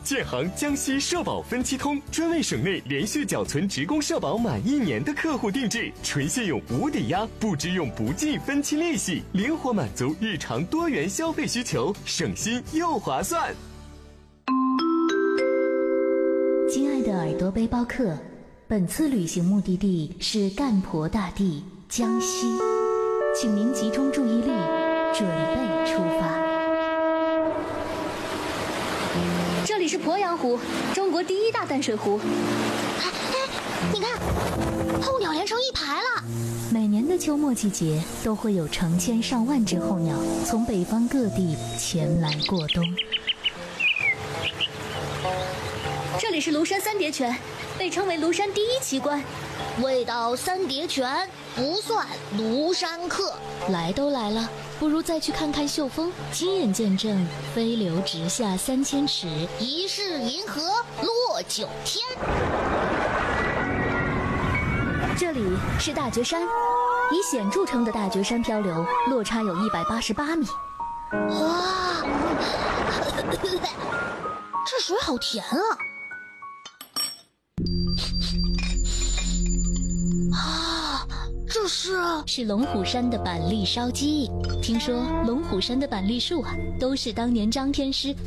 建行江西社保分期通专为省内连续缴存职工社保满1年的客户定制，纯信用无抵押，不支用不计分期利息，灵活满足日常多元消费需求，省心又划算。 亲爱的耳朵背包客，本次旅行目的地是干婆大地江西，请您集中注意力，准备出发。 这里是鄱阳湖，中国第1大淡水湖。 哎，你看，候鸟连成一排了。 每年的秋末季节，都会有成千上万只候鸟从北方各地前来过冬。 这里是庐山三叠泉，被称为庐山第1奇观。 未到三叠泉，不算庐山客。 来都来了，不如再去看看秀峰，亲眼见证飞流直下3000尺， 疑是银河落9天。 这里是大觉山，以险著称的大觉山漂流落差有188米。 哇，这水好甜啊！这是龙虎山的板栗烧鸡。听说龙虎山的板栗树都是当年张天师